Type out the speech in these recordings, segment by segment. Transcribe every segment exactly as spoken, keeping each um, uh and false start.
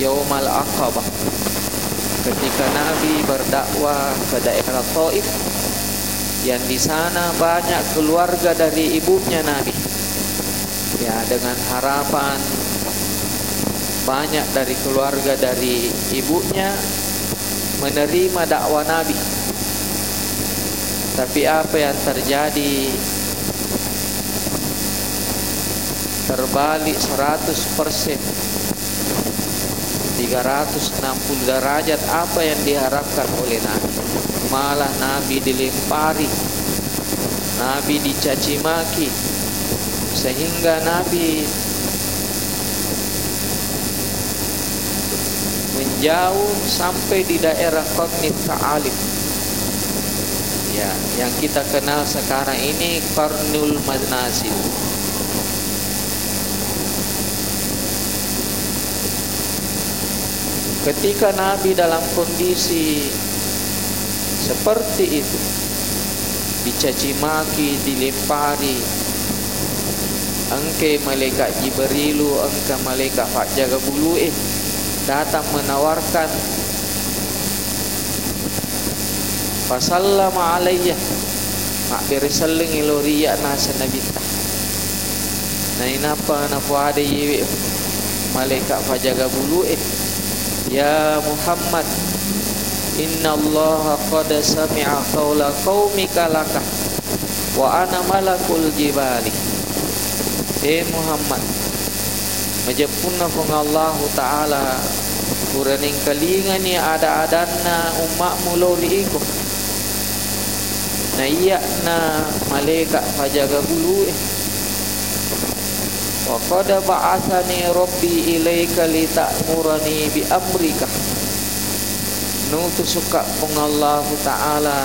Yaumal Aqabah, ketika Nabi berdakwah ke daerah Taif, yang di sana banyak keluarga dari ibunya Nabi, ya, dengan harapan banyak dari keluarga dari ibunya menerima dakwah Nabi. Tapi apa yang terjadi? Terbalik seratus persen, tiga ratus enam puluh derajat apa yang diharapkan oleh Nabi. Malah Nabi dilempari, Nabi dicaci maki, sehingga Nabi menjauh sampai di daerah Qarnit Ta'alib, ya, yang kita kenal sekarang ini Qarnul Manazil. Ketika Nabi dalam kondisi seperti itu, dicaci maki, dilempari, engke malaikat Jibrilu, engke malaikat Pak Jaga Bulu eh datang menawarkan, fasallama alayya, mak berisalling iloriya nasa nabita. Nah inapa napa ada yewe malaikat Pak Jaga Bulu eh, ya Muhammad, inna Allah qad sami'a qawla qaumika laka wa ana malakul jibali. Eh Muhammad, majapunna pun Allah Ta'ala kuraning kalingan ni ada-adana umatmu lori iko. Na iya na malaikat pajaga bulu eh, wa qad ba'athani rabbi ilaika lita'murani bi amrika. Nutu suka pun Allah Ta'ala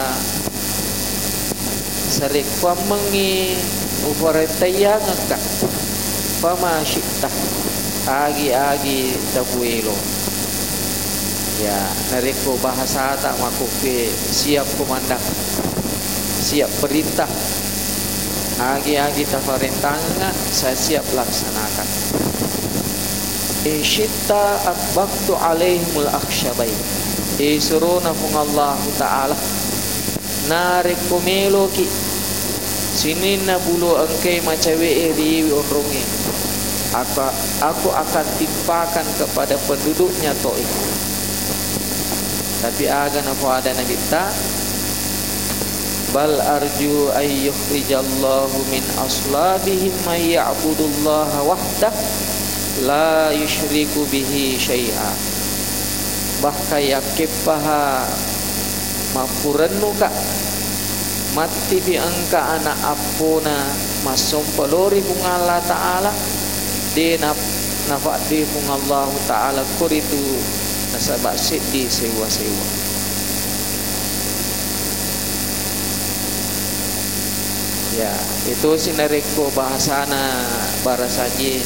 sarik pamangi uparetayanga pama syikta agi-agi tabuelo, ya, nareko bahasa tak makupe siap komandan, siap perintah, agi-agi tafarentanga saya siap laksanakan. Isyita atbaqtu alaihimul akhsyabain, isuruna pun Allah Ta'ala nareko meloki sinin na bulu engkai macawe eri orongnya, aku, aku akan timpakan kepada penduduknya Taif. Tapi agan apa ada Nabi tak, bal arju ayyukhrijallahu min aslabihim may ya'budullaha wahdah la yushriku bihi syai'a. Bahkan yakipaha mapurennu kak mati bi angka anak apuna masum pelori kung Allah Ta'ala di naf nafak di kung Allah Ta'ala kuritu nasabak sidi sewa-sewa. Ya, itu sinareko bahasana barasaji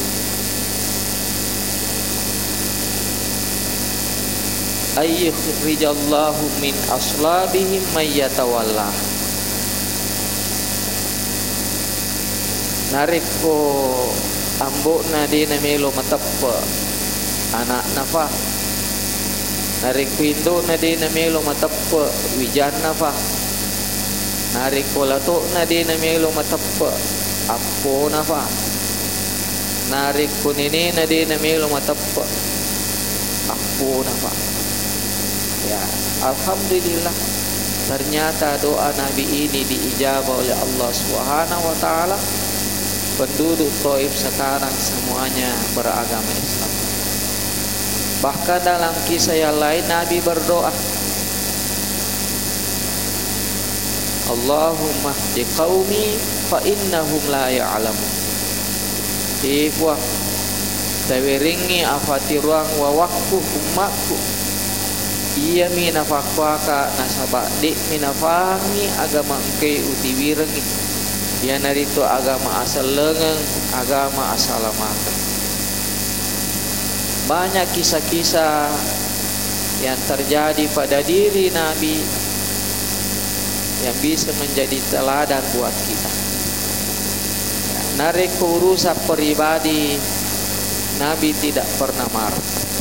ayyukhrijallahu min aslabihim may yatawalla. Nariko ambok na di na melo matappa anak nafa, nariko indo na di na melo matappa wijan nafa, nariko lato na di na melo matappa apo nafa, nariko nini na di na melo matappa apo nafa. Ya, alhamdulillah, ternyata doa Nabi ini diijabah oleh Allah Subhanahu wa Ta'ala. Penduduk Taif sekarang semuanya beragama Islam. Bahkan dalam kisah yang lain Nabi berdoa, Allahumma hdi qaumi fa innahum la ya'lamun. Ikhwah, tawiringi afati ruang wa waktu umatku, iya minafakwaka nasabak dik minafahami agama engkei utiwirengi. Ya narito agama asal lengeng, agama asal lamakan. Banyak kisah-kisah yang terjadi pada diri Nabi yang bisa menjadi teladan buat kita. Nariko urusan pribadi, Nabi tidak pernah marah.